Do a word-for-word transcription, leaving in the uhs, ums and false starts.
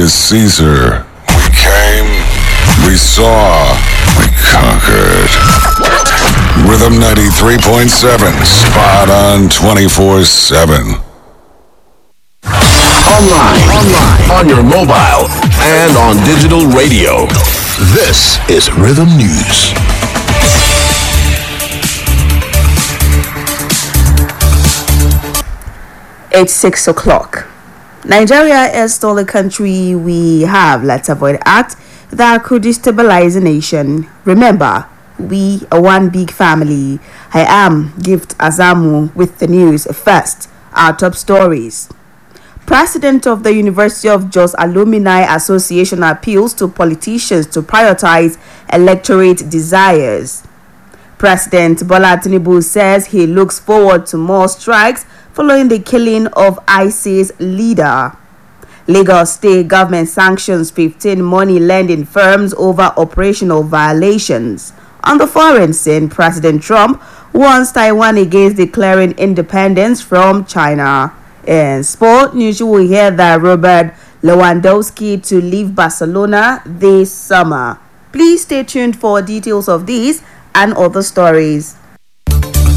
Julius Caesar. We came, we saw, we conquered. Rhythm ninety-three point seven, spot on twenty-four seven. Online, online, on your mobile, and on digital radio. This is Rhythm News. It's six o'clock. Nigeria is still a country we have Let's Avoid Act that could destabilize a nation. Remember, we are one big family. I am Gift Azamu with the news. First, our top stories. President of the University of Jos Alumni Association appeals to politicians to prioritize electorate desires. President Bola Tinubu says he looks forward to more strikes following the killing of ISIS leader. Lagos State government sanctions fifteen money lending firms over operational violations. On the foreign scene, President Trump warns Taiwan against declaring independence from China. In sport news, you will hear that Robert Lewandowski to leave Barcelona this summer. Please stay tuned for details of these and other stories.